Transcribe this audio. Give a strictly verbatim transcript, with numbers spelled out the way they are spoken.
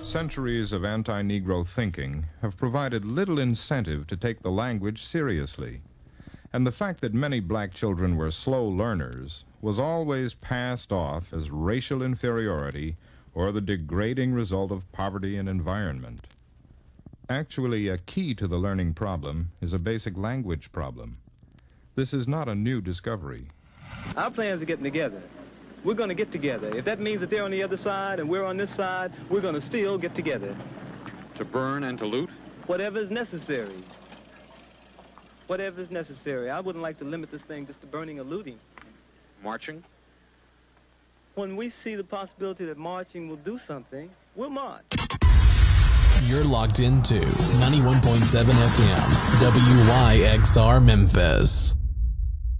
Centuries of anti-Negro thinking have provided little incentive to take the language seriously, and the fact that many black children were slow learners was always passed off as racial inferiority or the degrading result of poverty and environment. Actually, a key to the learning problem is a basic language problem. This is not a new discovery. Our plans are getting together. We're going to get together. If that means that they're on the other side and we're on this side, we're going to still get together. To burn and to loot? Whatever is necessary. Whatever is necessary. I wouldn't like to limit this thing just to burning or looting. Marching? When we see the possibility that marching will do something, we'll march. You're locked into ninety-one point seven F M, W Y X R Memphis.